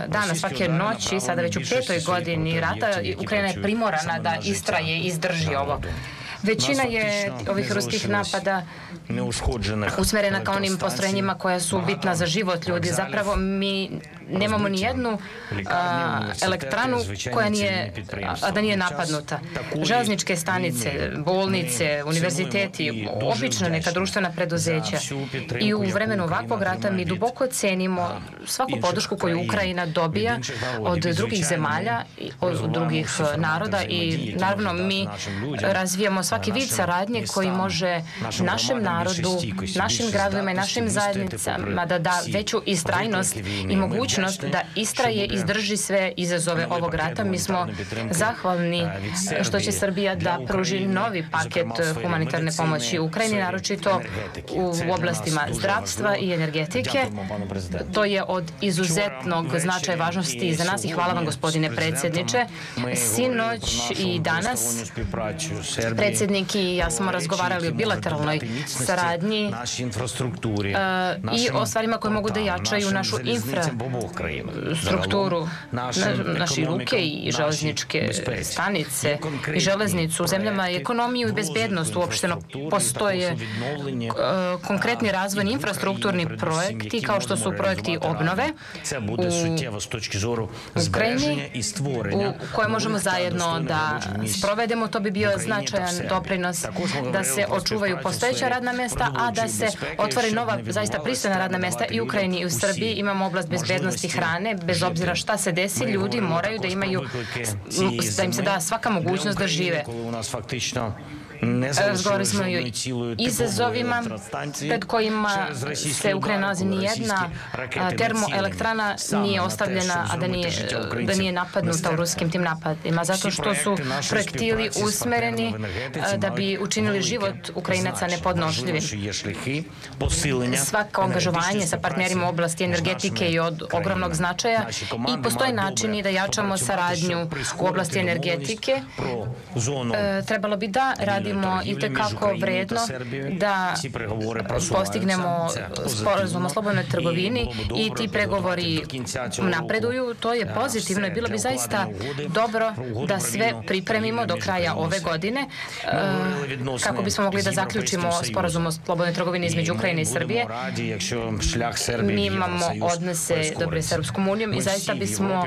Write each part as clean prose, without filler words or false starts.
dana, svake noći, sada već u 5. godini rata, Ukrajina je primorana da istraje i izdrži ovo. Većina je ovih ruskih napada usmerena ka onim postrojenjima koja su bitna za život ljudi. Zapravo mi nemamo ni jednu elektranu koja da nije napadnuta. Železničke stanice, bolnice, univerziteti, obično neka društvena preduzeća. I u vremenu ovakvog rata mi duboko cenimo svaku podršku koju Ukrajina dobija od drugih zemalja, od drugih naroda i naravno mi razvijamo svaki vid saradnje koji može našem narodu, našim gradovima i našim zajednicama da da veću istrajnost i mogućnost da istraje i izdrži sve izazove ovog rata. Mi smo zahvalni što će Srbija da pruži novi paket humanitarne pomoći Ukrajini, naročito u oblastima zdravstva i energetike. To je od izuzetnog značaja važnosti za nas i hvala vam, gospodine predsjedniče. Sinoć i danas predsjednik i ja smo razgovarali o bilateralnoj saradnji i o stvarima koje mogu da jačaju našu infrastrukturu, naše luke i železničke stanice i železnicu u zemljama, ekonomiju i bezbednost uopšteno. Postoje konkretni razvojni infrastrukturni projekti kao što su projekti obnove u Ukrajini u koje možemo zajedno da sprovedemo. To bi bio značajan doprinos da se očuvaju postojeća radna mesta, a da se otvore nova, zaista pristojna radna mesta i u Ukrajini i u Srbiji. Imamo oblast bezbednosti hrane, bez obzira šta se desi, ljudi moraju da imaju, da im se da svaka mogućnost da žive. Razgovarali smo i o izazovima pred kojima se Ukrajina nalazi. Nijedna termoelektrana nije ostavljena, a da nije napadnuta u ruskim tim napadima, zato što su projektili usmereni da bi učinili život Ukrajinaca nepodnošljivim. Svako angažovanje sa partnerima u oblasti energetike je od ogromnog značaja i postoje načini da jačamo saradnju u oblasti energetike. Trebalo bi da radimo i tekako vredno da postignemo sporazum o slobodnoj trgovini i ti pregovori napreduju. To je pozitivno i bilo bi zaista dobro da sve pripremimo do kraja ove godine kako bismo mogli da zaključimo sporazum o slobodnoj trgovini između Ukrajine i Srbije. Mi imamo odnose dobre sa Europskom unijom i zaista bismo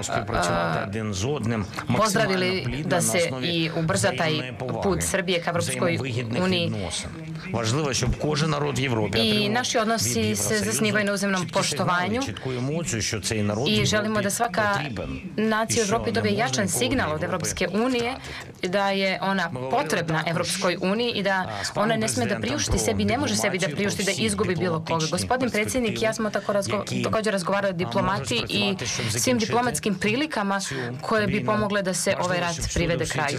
pozdravili da se i ubrza taj put Srbije ka Evropskoj uniji. I naši odnosi se zasnivaju na uzajamnom poštovanju i želimo da svaka nacija u Evropi dobije jačan signal od Evropske unije da je ona potrebna Evropskoj uniji i da ona ne sme da priušti sebi, ne može sebi da priušti da izgubi bilo koga. Gospodin predsjednik i ja smo također razgovarali o diplomati i svim diplomatskim prilikama koje bi pomogle da se ovaj rat privede kraju.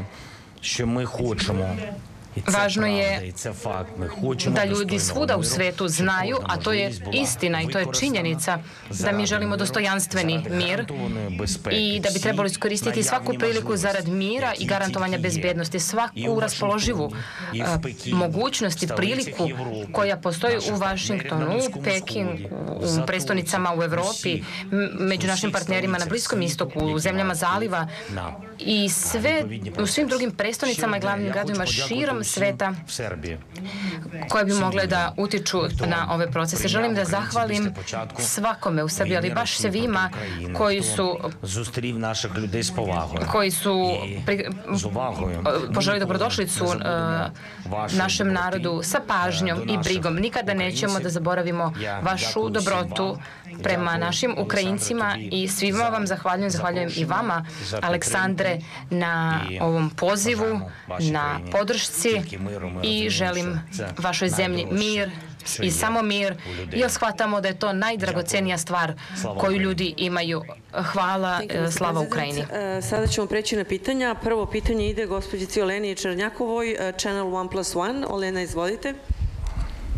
Važno je da ljudi svuda u svetu znaju, a to je istina i to je činjenica, da mi želimo dostojanstveni mir i da bi trebalo iskoristiti svaku priliku zarad mira i garantovanja bezbednosti, svaku raspoloživu mogućnost i priliku koja postoji u Vašingtonu, u Pekingu, u prestonicama u Evropi, među našim partnerima na Bliskom istoku, u zemljama zaliva i u svim drugim prestonicama i glavnim gradovima širom sveta koje bi mogle da utiču na ove procese. Želim da zahvalim svakome u Srbiji, ali baš svima koji su poželili dobrodošlicu našem narodu sa pažnjom i brigom. Nikada nećemo da zaboravimo vašu dobrotu prema našim Ukrajincima i svima vam zahvaljujem i vama, Aleksandre, na ovom pozivu, na podršci i želim vašoj zemlji mir i samo mir, jer shvatamo da je to najdragocenija stvar koju ljudi imaju. Hvala, slava Ukrajini. Sada ćemo preći na pitanja. Prvo pitanje ide gospođici Oleni Černjakovoj, Channel 1+1. Olena, izvolite.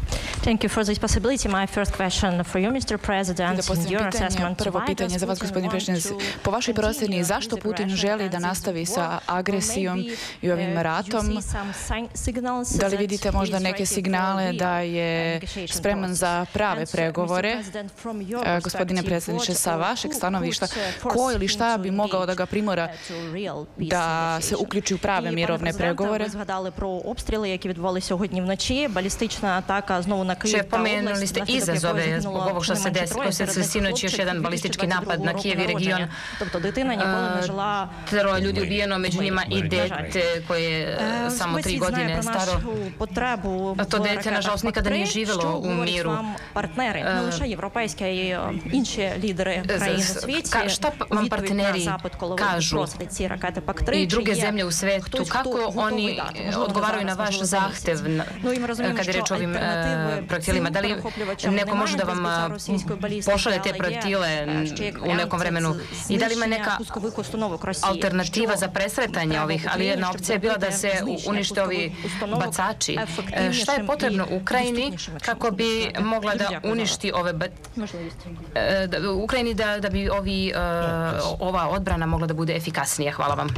Thank you for this possibility. My first question for you, Mr. President, in your assessment. Prvo pitanje za vas, gospodine predsjedniče. Po vašoj procjeni, zašto Putin želi da nastavi sa agresijom i ovim ratom? Da li vidite možda neke signale da je spreman za prave pregovore? Gospodine predsjedniče, sa vašeg stanovišta, ko ili šta bi mogao da ga primora da se uključi u prave mirovne pregovore? Ви згадали про обстріли, які відбувалися сьогодні вночі. Балістична атака знову на Київ та область. Pomenuli ste izazove zbog ovog što se desilo sinoć, još jedan balistički napad na Kijev i region. Тобто дитина ніколи не жила. Troje ljudi ubijeno, među njima i dete koje je samo 3 godine staro. To dete, nažalost, nikada nije živjelo u miru. Партнери, не лише європейські, а й інші лідери країн у світі. Šta vam partneri kažu i druge zemlje u svetu, kako oni odgovaraju na vaš zahtev kada je reč o ovim projektilima? Da li neko može da vam pošalje te projektile u nekom vremenu i da li ima neka alternativa za presretanje ovih, ali jedna opcija je bila da se unište ovi bacači. Šta je potrebno Ukrajini kako bi mogla da uništi ove Ukrajini da bi ova odbrana mogla da bude efikasnija? Hvala vam.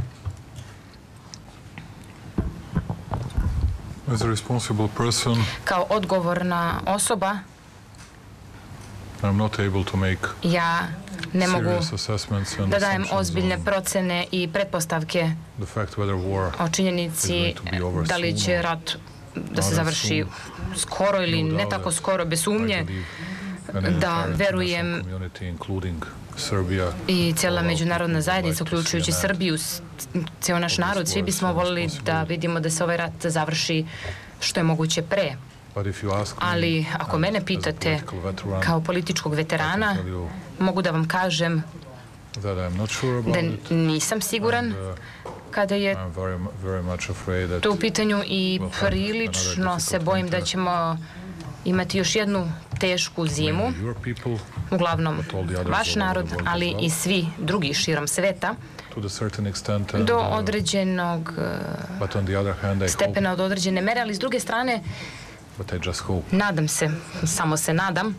As a responsible person, kao odgovorna osoba, I'm not able to make ja ne mogu serious assessments and da dajem assumptions ozbiljne on procene i pretpostavke the fact whether war o is činjenici going to be over da li soon će or rat da se not završi soon. skoro ili No ne doubt tako that skoro, bez I sumnje, believe an da entire verujem international community, including Serbia, i cijela međunarodna zajednica, would like to see uključujući an end Srbiju, cijel naš narod, svi bismo voljeli da vidimo da se ovaj rat završi što je moguće pre. But if you ask me, Ali ako mene as a pitate political veteran, kao političkog veterana, I can tell you mogu da vam kažem that I'm not sure about da it. nisam siguran And, kada je I'm very much afraid that to u pitanju i we'll have prilično another se difficult bojim da winter. ćemo imati još jednu tešku zimu, Mainly your people, uglavnom but all the others vaš all over narod, the world ali as well. i svi drugi širom sveta, to the certain extent, and, do određenog but on the other hand, I hope, stepena, od određene mere, ali s druge strane, but I just hope, nadam se, samo se nadam,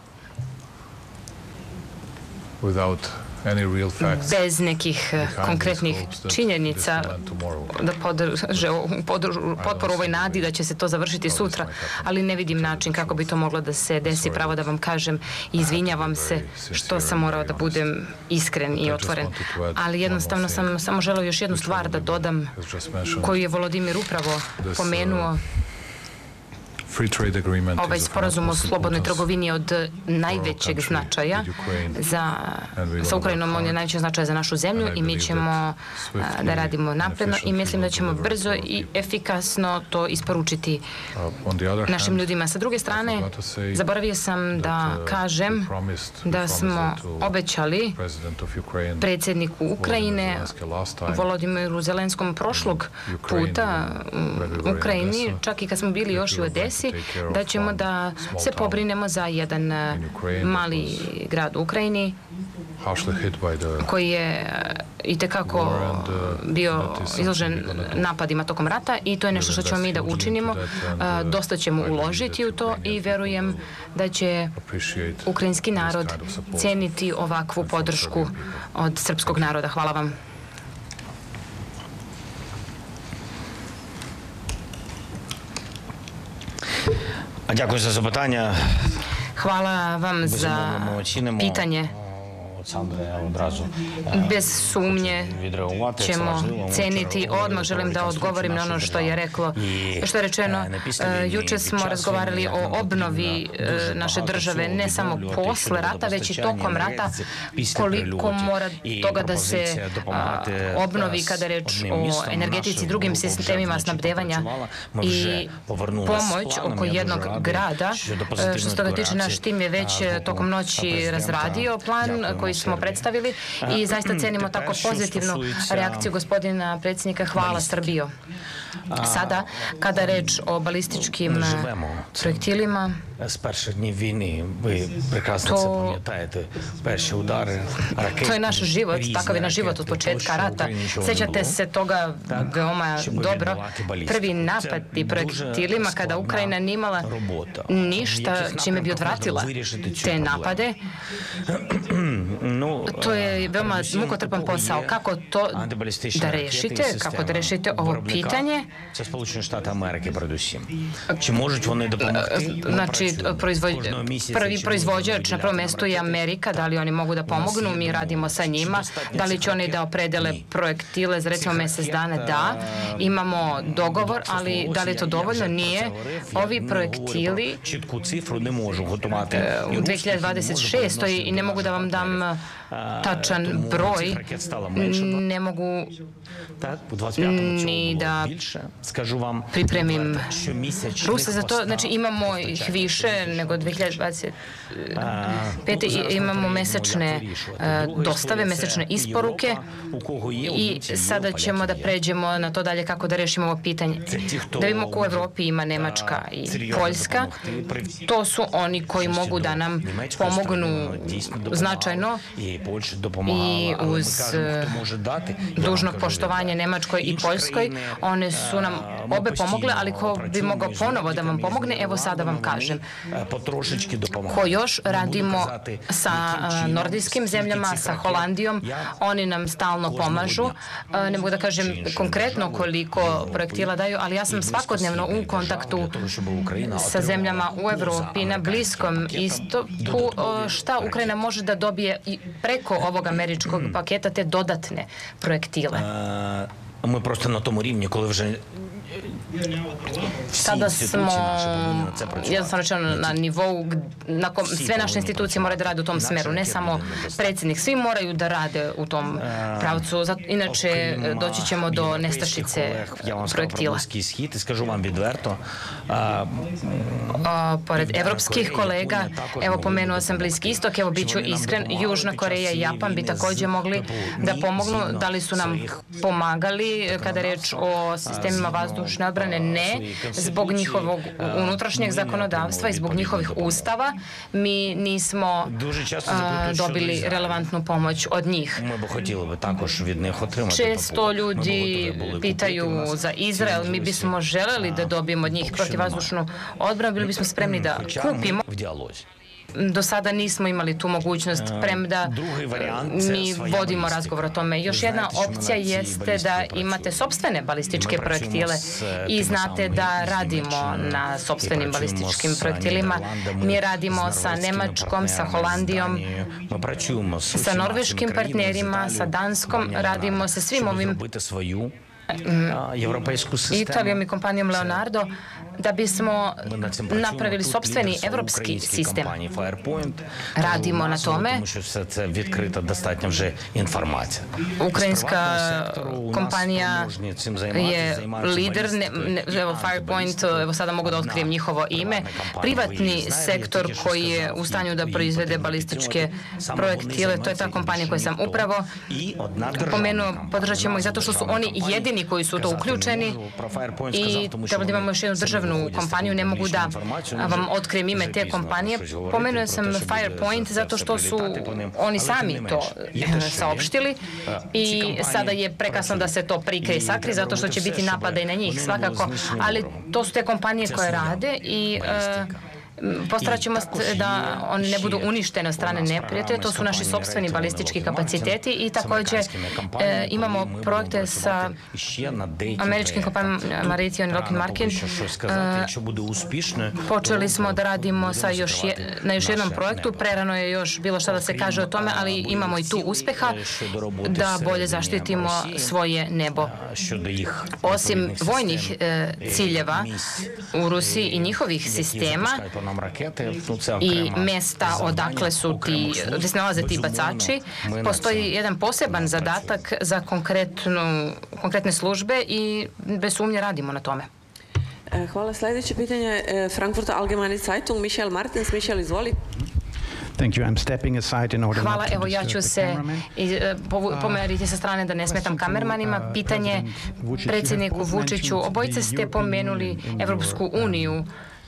without any real facts, bez nekih behind these konkretnih hopes, that činjenica, this will end tomorrow. da podrže potporu ovoj nadi da će se to završiti sutra, ali ne vidim način kako bi to moglo da se desi. Pravo da vam kažem, izvinjavam se što sam morao da budem iskren i otvoren, ali jednostavno sam samo želeo još jednu stvar da dodam, koju je Volodimir upravo pomenuo. Free trade agreement Ovaj is of sporazum o utmost slobodnoj importance trgovini je od najvećeg country, značaja with Ukraine, sa Ukrajinom, on je najvećeg značaja za našu zemlju i mi ćemo da radimo napredno i mislim da ćemo brzo i efikasno to isporučiti On the other našim hand, ljudima. Sa druge strane, forgot to say zaboravio sam da kažem da smo obećali President of Ukraine, predsjedniku Ukrajine, Zelensky, last time Volodimiru Zelenskom, prošlog puta u Ukrajini, čak i kad smo bili još u Odesi, da ćemo da se pobrinemo za jedan mali grad u Ukrajini harshly hit by the koji je itekako bio izložen napadima tokom rata i to je nešto što ćemo mi da učinimo. Dosta ćemo uložiti u to i verujem da će appreciate ukrajinski narod this kind of support. ceniti ovakvu podršku od srpskog naroda. Hvala vam. Дякую за запитання. Hvala vam za Безумовно, ми оцінимо pitanje. Олександре одразу. Bez sumnje Відреагувати це ćemo важливо. Ми ceniti. вчора говорили Odmah želim da про odgovorim na ono što je reklo, što je rečeno. Juče smo razgovarali o obnovi naše države, ne samo posle rata, već i tokom rata, koliko mora toga da se obnovi kada je reč o energetici i drugim sistemima snabdevanja i pomoć oko jednog grada. Što se toga tiče, naš tim je već tokom noći razradio plan koji koji smo predstavili i zaista cenimo tako pozitivnu reakciju gospodina predsjednika. Hvala Srbijo. Sada, kada je reč o balističkim projektilima, to je naš život, takav je naš život od početka rata. Sjećate se toga veoma dobro. Prvi napad i projektilima kada Ukrajina nije imala ništa čime bi odvratila te napade. To je veoma mukotrpan posao. Kako to da rešite? Kako da rešite ovo pitanje? Znači, prvi proizvođač na prvom mjestu je Amerika, da li oni mogu da pomognu, mi radimo sa njima, da li će oni da opredele projektile za recimo mjesec dana, da, imamo dogovor, ali da li je to dovoljno? Nije. Ovi projektili u 2026. i ne mogu da vam dam tačan broj, ne mogu ni da pripremim Ruse za to. Znači imamo ih više nego 2025. Imamo mesečne dostave, mesečne isporuke i sada ćemo da pređemo na to dalje kako da rešimo ovo pitanje. Da vidimo ko u Evropi ima Nemačka i Poljska. To su oni koji mogu da nam pomognu značajno i uz dužno poštovanje Nemačkoj i Poljskoj. One su nam obe pomogle, ali ko bi mogao ponovo da vam pomogne, evo sada vam kažem. Ko još radimo sa nordijskim zemljama, sa Holandijom, oni nam stalno pomažu. Ne mogu da kažem konkretno koliko projektila daju, ali ja sam svakodnevno u kontaktu sa zemljama u Evropi, na Bliskom istoku, šta Ukrajina može da dobije preko ovog američkog paketa, te dodatne projektile. Ми просто на тому рівні, коли вже Sada smo, jednostavno rečeno, na nivou, sve naše institucije moraju da rade u tom smeru, ne samo predsjednik, svi moraju da rade u tom pravcu, inače doći ćemo do nestašice projektila. Pored evropskih kolega, evo pomenuo sam Bliski istok, evo bit ću iskren, Južna Koreja i Japan bi također mogli da pomognu, da li su nam pomagali kada je reč o sistemima vazdušne odbrane? Ne, zbog njihovog unutrašnjeg zakonodavstva i zbog njihovih ustava mi nismo dobili relevantnu pomoć od njih. Često ljudi pitaju za Izrael, mi bismo želeli da dobijemo od njih protivvazdušnu odbranu, bili bismo spremni da kupimo. Do sada nismo imali tu mogućnost, premda mi vodimo razgovor o tome. Još jedna opcija jeste da imate sopstvene balističke projektile i znate da radimo na sopstvenim balističkim projektilima. Mi radimo sa Nemačkom, sa Holandijom, sa norveškim partnerima, sa Danskom, radimo sa svim ovim Italijom i kompanijom Leonardo da bismo napravili sopstveni evropski sistem. Radimo na tome. Ukrajinska kompanija je lider, evo Firepoint, evo sada mogu da otkrijem njihovo ime, privatni sektor koji je u stanju da proizvede balističke projektile, to je ta kompanija koju sam upravo pomenuo, podržat ćemo ih zato što su oni jedini koji su u to uključeni i treba da imamo još jednu državnu kompaniju, ne mogu da vam otkrijem ime te kompanije. Pomenuo sam Firepoint zato što su oni sami to saopštili i sada je prekasno da se to prikrije i sakri zato što će biti napada i na njih svakako, ali to su te kompanije koje rade i postarat ćemo da oni ne budu uništene od strane neprijatelja, to su naši sopstveni balistički kapaciteti i također imamo projekte sa američkim kompanijama Raytheon i Lockheed Martin. Počeli smo da radimo na još jednom projektu, prerano je još bilo šta da se kaže o tome, ali imamo i tu uspeha da bolje zaštitimo svoje nebo. Osim vojnih ciljeva u Rusiji i njihovih sistema, i mjesta odakle su gdje se nalaze ti bacači, postoji jedan poseban zadatak za konkretne službe i bez sumnje radimo na tome. Hvala. Sljedeće pitanje Frankfurter Allgemeine Zeitung, Michael Martens. Michael, izvoli. Hvala, evo ja ću se pomeriti sa strane da ne smetam kamermanima. Pitanje predsjedniku Vučiću. Obojice ste pomenuli Evropsku uniju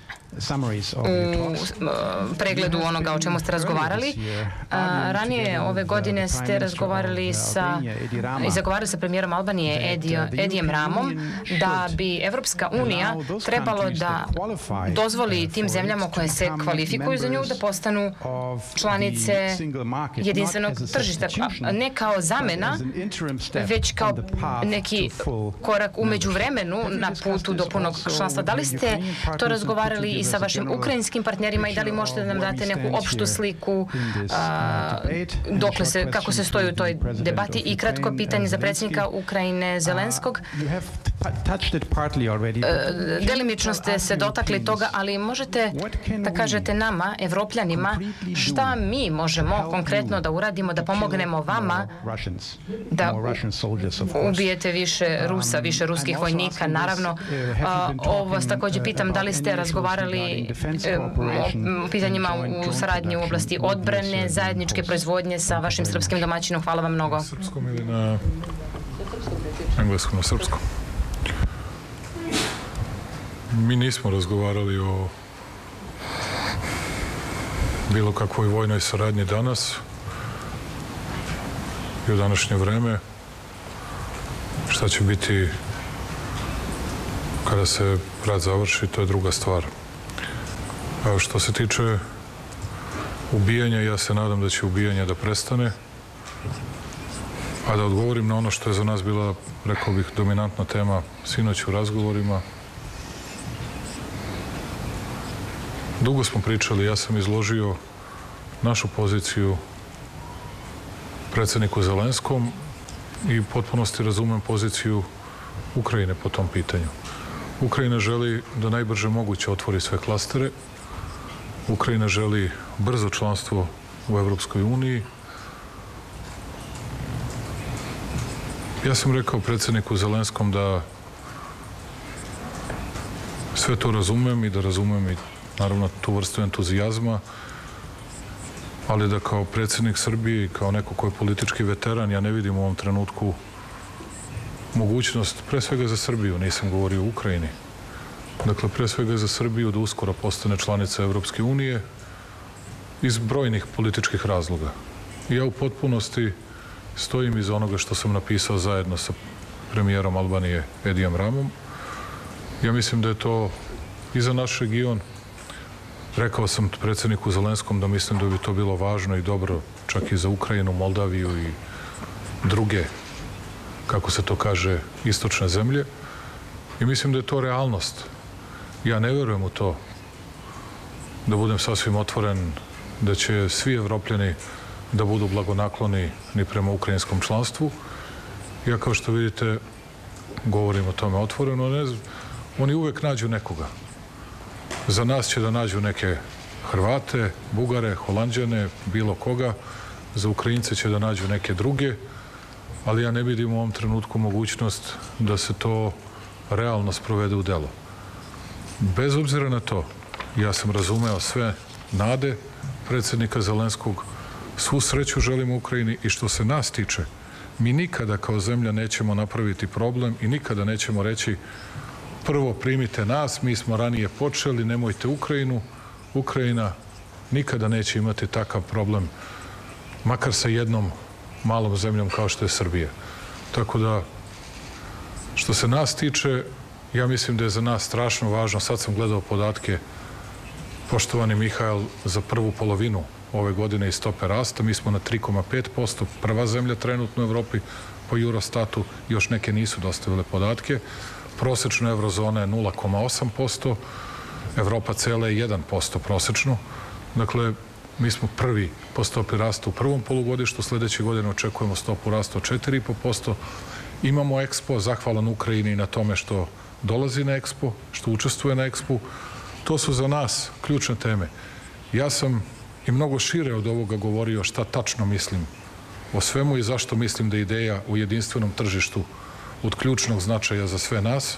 u pregledu onoga o čemu ste razgovarali. Ranije ove godine ste razgovarali i zagovarali sa premijerom Albanije Edijem Ramom da bi Evropska unija trebalo da dozvoli tim zemljama koje se kvalifikuju za nju da postanu članice jedinstvenog tržišta. Ne kao zamena, već kao neki korak u međuvremenu na putu do punog članstva. Da li ste to razgovarali i sa vašim ukrajinskim partnerima i da li možete da nam date neku opštu sliku kako se stoji u toj debati? I kratko pitanje za predsjednika Ukrajine Zelenskog. Delimično ste se dotakli toga, ali možete da kažete nama, Evropljanima, šta mi možemo konkretno da uradimo, da pomognemo vama da ubijete više Rusa, više ruskih vojnika. Naravno, ovo vas također pitam, da li ste razgovarali o pitanjima u saradnji u oblasti odbrane, zajedničke proizvodnje sa vašim srpskim domaćinom. Hvala vam mnogo. Na srpskom ili na engleskom? Na srpskom. Mi nismo razgovarali o bilo kakvoj vojnoj saradnji danas i u današnje vreme. Šta će biti kada se rat završi, to je druga stvar. Što se tiče ubijanja, ja se nadam da će ubijanje da prestane. A da odgovorim na ono što je za nas bila, rekao bih, dominantna tema sinoć u razgovorima. Dugo smo pričali, ja sam izložio našu poziciju predsjedniku Zelenskom i u potpunosti razumem poziciju Ukrajine po tom pitanju. Ukrajina želi da najbrže moguće otvori sve klastere. Ukrajina želi brzo članstvo u Evropskoj uniji. Ja sam rekao predsjedniku Zelenskom da sve to razumem i da razumem i naravno tu vrstu entuzijazma, ali da kao predsjednik Srbije i kao neko ko je politički veteran, ja ne vidim u ovom trenutku mogućnost, pre svega za Srbiju, nisam govorio o Ukrajini, dakle, pre svega za Srbiju da uskoro postane članica Evropske unije iz brojnih političkih razloga. Ja u potpunosti stojim iza onoga što sam napisao zajedno sa premijerom Albanije Edijem Ramom. Ja mislim da je to i za naš region. Rekao sam predsjedniku Zelenskom da mislim da bi to bilo važno i dobro čak i za Ukrajinu, Moldaviju i druge, kako se to kaže, istočne zemlje. I mislim da je to realnost. Ja ne vjerujem u to, da budem sasvim otvoren, da će svi Evropljani da budu blagonakloni ni prema ukrajinskom članstvu. Ja, kao što vidite, govorim o tome otvoreno. Oni uvek nađu nekoga. Za nas će da nađu neke Hrvate, Bugare, Holanđane, bilo koga. Za Ukrajince će da nađu neke druge, ali ja ne vidim u ovom trenutku mogućnost da se to realno sprovede u delo. Bez obzira na to, ja sam razumeo sve nade predsjednika Zelenskog, svu sreću želimo Ukrajini i što se nas tiče, mi nikada kao zemlja nećemo napraviti problem i nikada nećemo reći prvo primite nas, mi smo ranije počeli, nemojte Ukrajinu. Ukrajina nikada neće imati takav problem, makar sa jednom malom zemljom kao što je Srbija. Tako da, što se nas tiče, ja mislim da je za nas strašno važno, sad sam gledao podatke, poštovani Mihajl, za prvu polovinu ove godine i stope rasta, mi smo na 3,5%, prva zemlja trenutno u Evropi po Eurostatu, još neke nisu dostavile podatke, prosečno evrozona je 0,8%, Evropa cela je 1% prosečno, dakle, mi smo prvi po stopi rasta u prvom polugodištu, sljedeće godine očekujemo stopu rasta od 4,5%, imamo Expo, zahvalan Ukrajini na tome što dolazi na Expo, što učestvuje na Expo, to su za nas ključne teme. Ja sam i mnogo šire od ovoga govorio šta tačno mislim o svemu i zašto mislim da je ideja u jedinstvenom tržištu od ključnog značaja za sve nas,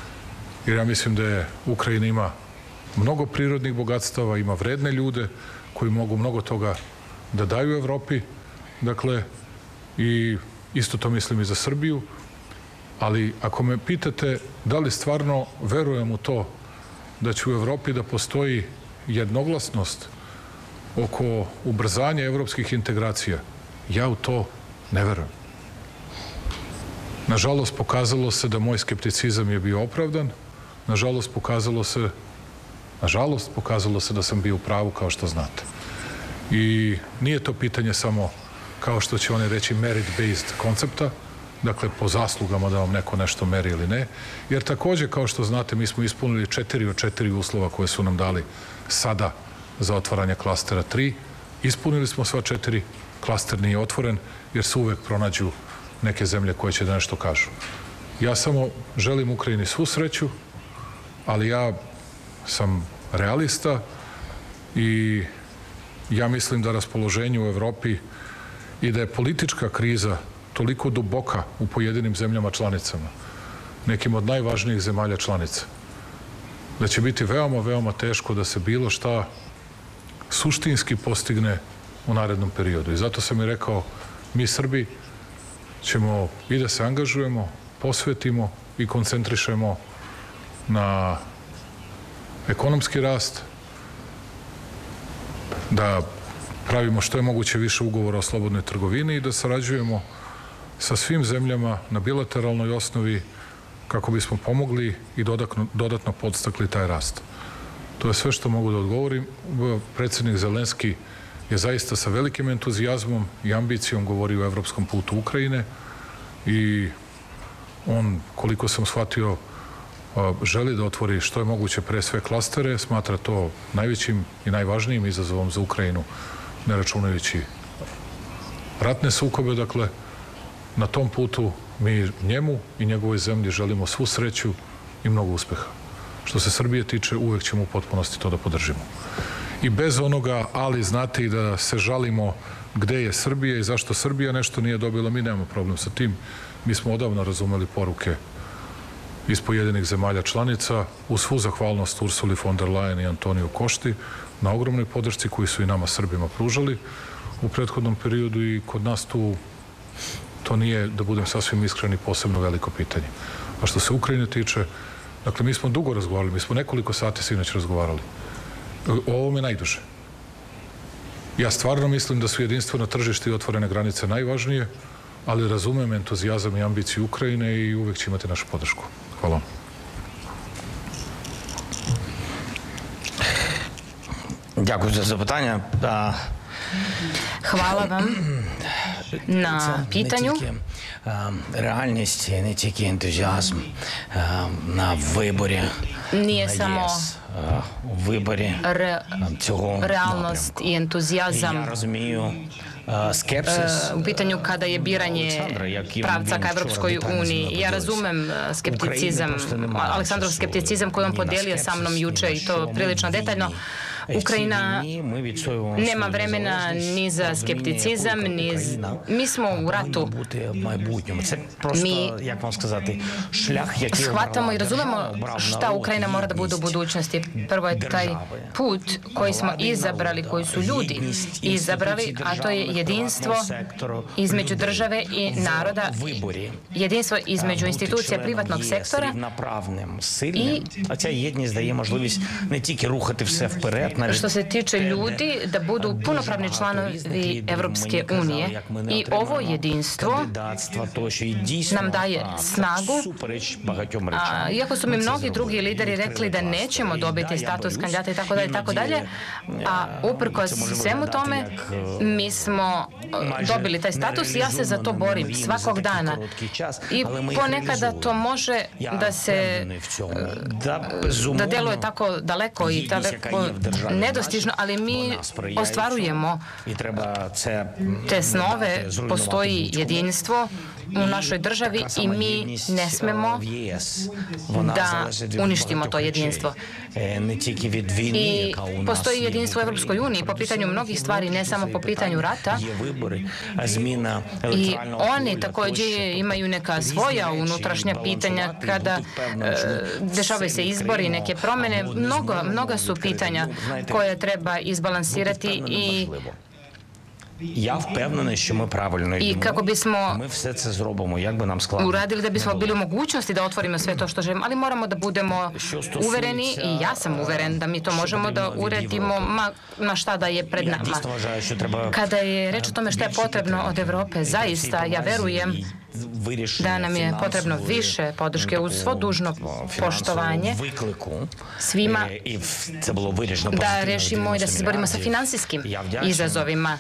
jer ja mislim da je Ukrajina ima mnogo prirodnih bogatstava, ima vredne ljude, koji mogu mnogo toga da daju Evropi, dakle, i isto to mislim i za Srbiju, ali ako me pitate da li stvarno verujem u to da će u Evropi da postoji jednoglasnost oko ubrzanja evropskih integracija, ja u to ne verujem. Nažalost, pokazalo se da moj skepticizam je bio opravdan, nažalost, pokazalo se da sam bio u pravu, kao što znate. I nije to pitanje samo, kao što će oni reći, merit-based koncepta, dakle, po zaslugama da vam neko nešto meri ili ne, jer takođe, kao što znate, mi smo ispunili 4 od 4 uslova koje su nam dali sada za otvaranje klastera 3. Ispunili smo sva 4, klaster nije otvoren, jer se uvek pronađu neke zemlje koje će da nešto kažu. Ja samo želim Ukrajini svu sreću, ali ja sam realista i ja mislim da raspoloženje u Evropi i da je politička kriza toliko duboka u pojedinim zemljama članicama, nekim od najvažnijih zemalja članica, da će biti veoma, veoma teško da se bilo šta suštinski postigne u narednom periodu. I zato sam i rekao, mi Srbi ćemo i da se angažujemo, posvetimo i koncentrišemo na ekonomski rast, da pravimo što je moguće više ugovora o slobodnoj trgovini i da sarađujemo sa svim zemljama na bilateralnoj osnovi kako bismo pomogli i dodatno podstakli taj rast. To je sve što mogu da odgovorim. Predsjednik Zelenski je zaista sa velikim entuzijazmom i ambicijom govorio o evropskom putu Ukrajine i on, koliko sam shvatio, želi da otvori što je moguće pre sve klastere, smatra to najvećim i najvažnijim izazovom za Ukrajinu, ne računajući ratne sukobe. Dakle, na tom putu mi njemu i njegovoj zemlji želimo svu sreću i mnogo uspeha. Što se Srbije tiče, uvek ćemo u potpunosti to da podržimo. I bez onoga, ali znate i da se žalimo gde je Srbija i zašto Srbija nešto nije dobila, mi nemamo problem sa tim. Mi smo odavno razumeli poruke iz pojedinih zemalja članica, uz svu zahvalnost Ursuli von der Leyen i Antoniju Košti na ogromnoj podršci koju su i nama Srbima pružali u prethodnom periodu i kod nas tu to nije, da budem sasvim iskreni, posebno veliko pitanje. A što se Ukrajine tiče, dakle, mi smo dugo razgovarali, mi smo nekoliko sati sinoć razgovarali. O ovome najduže. Ja stvarno mislim da su jedinstveno tržište i otvorene granice najvažnije, ali razumem entuzijazam i ambiciju Ukrajine i uvek će imati našu podršku. Hvala vam. Дякую за запитання. Hvala vam na pitanju. Реальність, не тільки ентузіазм на виборі. Nije samo realnost i entuzijazam u pitanju kada je biranje pravca ka Evropskoj uniji. Ja razumem skepticizam, Aleksandrov skepticizam koji on podelio sa mnom juče i to prilično detaljno. Ukrajina nema vremena ni za skepticizam, mi smo u ratu. Mi shvatamo i razumemo šta Ukrajina mora da bude u budućnosti. Prvo je taj put koji smo izabrali, koji su ljudi izabrali, a to je jedinstvo između države i naroda, jedinstvo između institucija privatnog sektora i što se tiče ljudi, da budu punopravni članovi Evropske unije. I ovo jedinstvo nam daje snagu, iako su mi mnogi drugi lideri rekli da nećemo dobiti status kandidata i tako dalje, a uprkos svemu tome mi smo dobili taj status i ja se za to borim svakog dana. I ponekada to može da se da deluje tako daleko i tako nedostižno, ali mi ostvarujemo te snove, postoji jedinstvo u našoj državi i mi ne smemo da uništimo to jedinstvo. I postoji jedinstvo u Evropskoj uniji po pitanju mnogih stvari, ne samo po pitanju rata. I oni takođe imaju neka svoja unutrašnja pitanja kada dešavaju se izbori, neke promene, mnoga su pitanja. koje treba izbalansirati i Я впевнений, що ми правильно i kako bismo Ми все це зробимо, як би нам складно. uradili da bismo bili u mogućnosti da otvorimo sve to što želimo, ali moramo da budemo uvereni i ja sam uveren da mi to možemo da uredimo ma šta da je pred nama. Kada je reč o tome šta je potrebno od Evrope, zaista ja verujem da nam je potrebno više podrške uz svo dužno poštovanje svima da rešimo i da se izborimo sa finansijskim izazovima.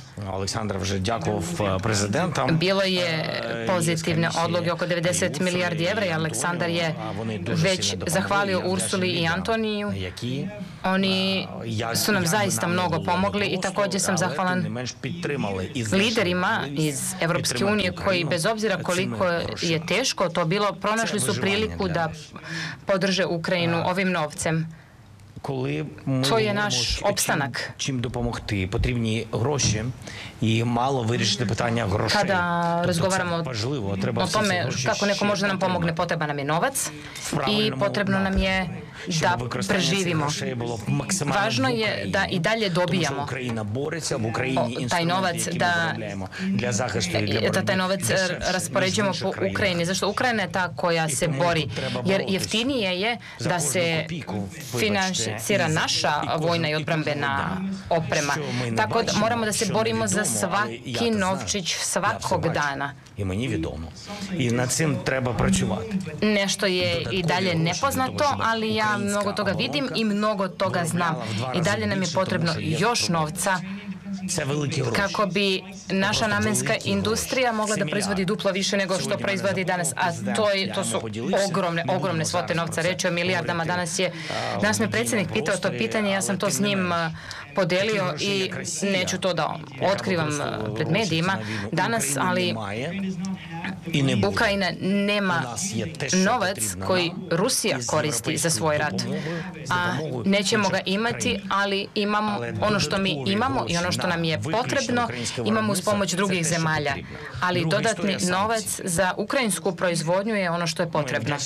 Bilo je pozitivne odloge oko 90 milijardi evra i Aleksandar je već zahvalio Ursuli i Antoniju. Oni su nam zaista mnogo pomogli i također sam zahvalan liderima iz Evropske unije koji bez obzira koliko je teško to bilo, pronašli su priliku da podrže Ukrajinu ovim novcem. To je naš opstanak. Čim допомогти, потрібні гроші і мало вирішити питання грошей. Kada razgovaramo o tome kako neko može da nam pomogne, potreban nam je novac i potrebno nam je da preživimo. Važno je da i dalje dobijamo taj novac, da taj novac raspoređujemo po Ukrajini. Zašto Ukrajina je ta koja se bori? Jer jeftinije je da se finansira naša vojna i odbrambena oprema. Tako da moramo da se borimo za svaki novčić svakog dana. І мені відомо. І над цим треба працювати. Nešto je i dalje nepoznato, ali ja mnogo toga vidim i mnogo toga znam. I dalje nam je potrebno još novca kako bi naša namenska industrija mogla da proizvodi duplo više nego što proizvodi danas. A to su ogromne svote novca. Reč je o milijardama. Danas me predsjednik pitao to pitanje, ja sam to s njim podelio i neću to da otkrivam pred medijima danas, ali Ukrajina nema novac koji Rusija koristi za svoj rat. A nećemo ga imati, ali imamo ono što mi imamo i ono što nam je potrebno, imamo uz pomoć drugih zemalja. Ali dodatni novac za ukrajinsku proizvodnju je ono što je potrebno.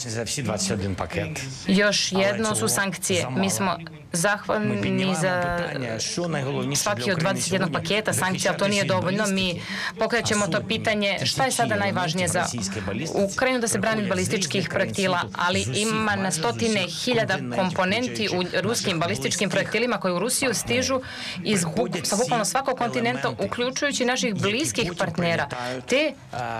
Još jedno su sankcije. Mi smo zahvalni za svaki od 21 paketa sankcija, ali to nije dovoljno. Mi pokrećemo to pitanje šta je sada najvažnije za Ukrajinu da se brani od balističkih projektila, ali ima na stotine hiljada komponenti u ruskim balističkim projektilima koji u Rusiju stižu sa bukvalno svakog kontinenta, uključujući naših bliskih partnera. Te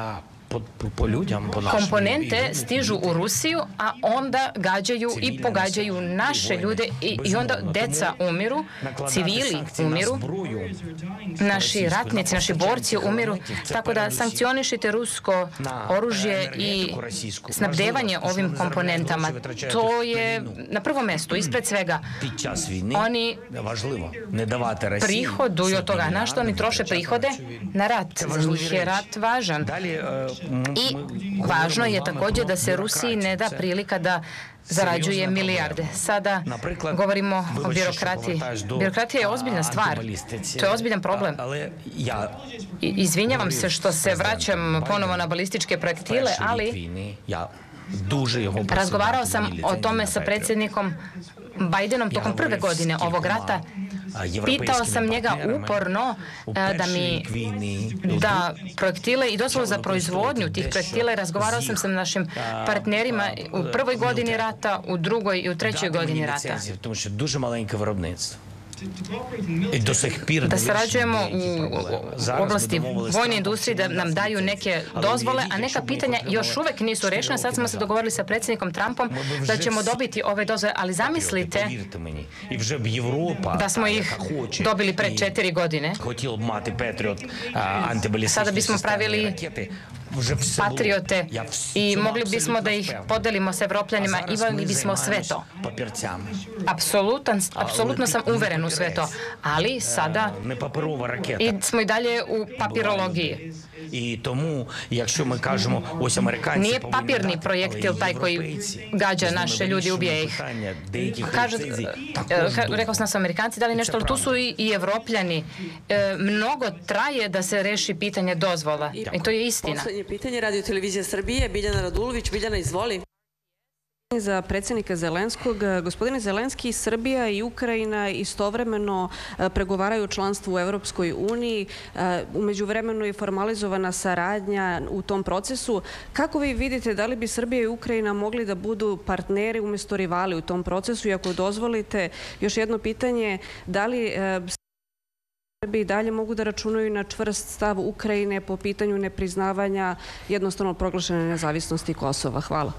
komponente stižu u Rusiju, a onda gađaju i pogađaju naše ljude i onda deca umiru, civili umiru, naši ratnici, naši borci umiru, tako da sankcionišite rusko oružje i snabdevanje ovim komponentama. To je na prvom mestu, ispred svega. Oni prihoduju od toga. Na što oni troše prihode? Na rat. Za njih je rat važan. I važno je također da se Rusiji ne da prilika da zarađuje milijarde. Sada govorimo o birokratiji. Birokratija je ozbiljna stvar. To je ozbiljan problem. Izvinjavam se što se vraćam ponovo na balističke projektile, ali razgovarao sam o tome sa predsjednikom Bajdenom tokom prve godine ovog rata. Pitao sam njega uporno da mi da projektile i dozvolu za proizvodnju tih projektila i razgovarao sam sa našim partnerima u prvoj godini rata, u drugoj i u trećoj godini rata. Da sarađujemo u oblasti vojne industrije, da nam daju neke dozvole, a neka pitanja još uvek nisu rešena. Sad smo se dogovorili sa predsjednikom Trumpom da ćemo dobiti ove dozvole, ali zamislite da smo ih dobili pre 4 godine. Sada bismo pravili patriote i mogli bismo da ih podelimo s Evropljanima, imali bismo sve to. Apsolutno sam uveren u sve to, ali sada smo i dalje u papirologiji. Nije papirni projektil taj koji gađa naše ljudi, ubije ih. Rekao sam da su Amerikanci dali nešto, ali tu su i Evropljani. Mnogo traje da se reši pitanje dozvola i to je istina. Poslednje pitanje, Radio Televizija Srbije, Biljana Radulović. Biljana, izvoli. Za predsjednika Zelenskog. Gospodine Zelenski, Srbija i Ukrajina istovremeno pregovaraju o članstvu u Evropskoj uniji. U međuvremenu je formalizovana saradnja u tom procesu. Kako vi vidite, da li bi Srbija i Ukrajina mogli da budu partneri umjesto rivali u tom procesu? I ako dozvolite, još jedno pitanje, da li Srbi dalje mogu da računaju na čvrst stav Ukrajine po pitanju nepriznavanja jednostavno proglašene nezavisnosti Kosova? Hvala.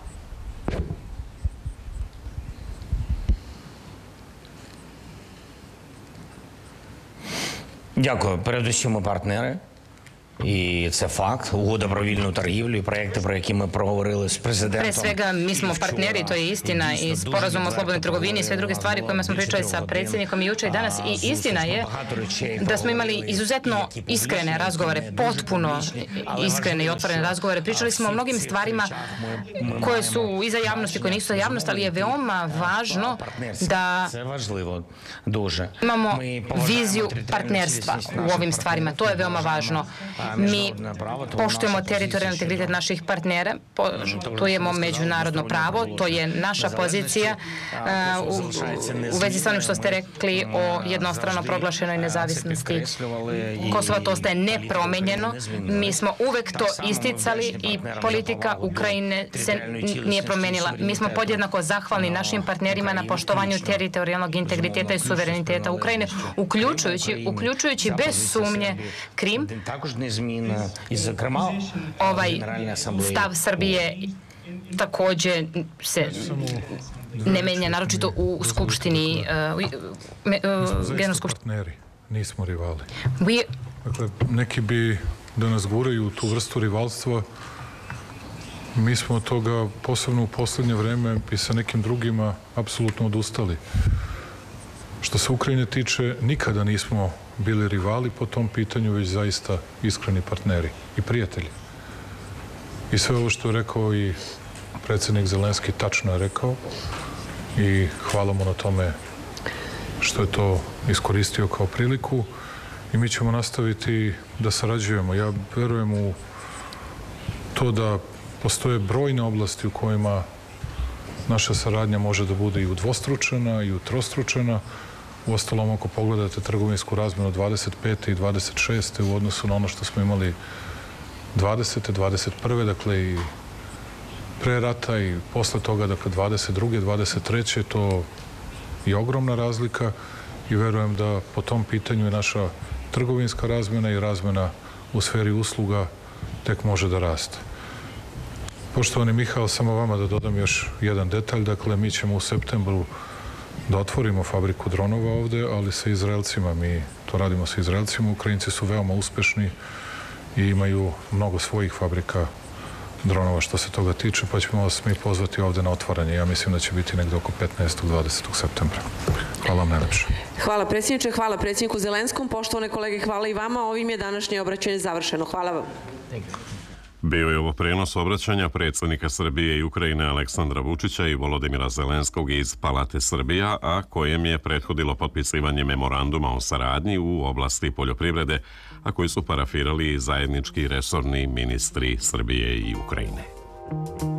Дякую. Передусім ми партнери. І це факт. Угода про вільну торгівлю і проекти, про які ми проговорили з президентом. Pre svega, mi smo partneri, to je istina, i sporazum o slobodnoj trgovini i sve druge stvari kojima smo pričali sa predsjednikom juče i danas. I istina je da smo imali izuzetno iskrene razgovore, potpuno iskrene i otvorene razgovore. Pričali smo o mnogim stvarima koje su i za javnost i koje nisu za javnost, ali je veoma važno da imamo viziju partnerstva u ovim stvarima. To je veoma važno. Mi poštujemo teritorijalni integritet naših partnera, poštujemo međunarodno pravo, to je naša pozicija u vezi sa onim što ste rekli o jednostrano proglašenoj nezavisnosti Kosova. To ostaje nepromenjeno. Mi smo uvek to isticali i politika Ukrajine se nije promenila. Mi smo podjednako zahvalni našim partnerima na poštovanju teritorijalnog integriteta i suvereniteta Ukrajine, uključujući bez sumnje Krim. Ovaj stav Srbije također se ne menja, naročito u Skupštini. Partneri, nismo rivali. Dakle, neki bi da nas guraju u tu vrstu rivalstva. Mi smo od toga, posebno u posljednje vreme, i sa nekim drugima apsolutno odustali. Što se Ukrajine tiče, nikada nismo bili rivali po tom pitanju, već zaista iskreni partneri i prijatelji. I sve ovo što je rekao i predsjednik Zelenski tačno je rekao i hvala mu na tome što je to iskoristio kao priliku i mi ćemo nastaviti da sarađujemo. Ja verujem u to da postoje brojne oblasti u kojima naša saradnja može da bude i udvostručena i utrostručena. Uostalom, ako pogledate trgovinsku razmenu 25. i 26. u odnosu na ono što smo imali 20. 21. dakle i pre rata i posle toga, dakle 22. 23. to je ogromna razlika i verujem da po tom pitanju je naša trgovinska razmena i razmena u sferi usluga tek može da raste. Poštovani Mihajl, samo vama da dodam još jedan detalj. Dakle, mi ćemo u septembru da otvorimo fabriku dronova ovde, ali sa Izraelcima. Mi to radimo sa Izraelcima. Ukrajinci su veoma uspešni i imaju mnogo svojih fabrika dronova što se toga tiče, pa ćemo vas mi pozvati ovde na otvaranje. Ja mislim da će biti negde oko 15. 20. septembra. Hvala vam najlepše. Hvala predsjedniče, hvala predsjedniku Zelenskom. Poštovane kolege, hvala i vama. Ovim je današnje obraćanje završeno. Hvala vam. Bio je ovo prenos obraćanja predsjednika Srbije i Ukrajine Aleksandra Vučića i Volodimira Zelenskog iz Palate Srbija, a kojem je prethodilo potpisivanje memoranduma o saradnji u oblasti poljoprivrede, a koji su parafirali zajednički resorni ministri Srbije i Ukrajine.